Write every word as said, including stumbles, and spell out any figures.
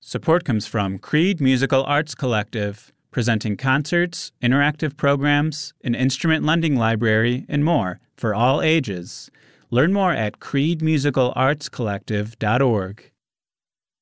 Support comes from Creed Musical Arts Collective, presenting concerts, interactive programs, an instrument lending library, and more for all ages. Learn more at creed musical arts collective dot org.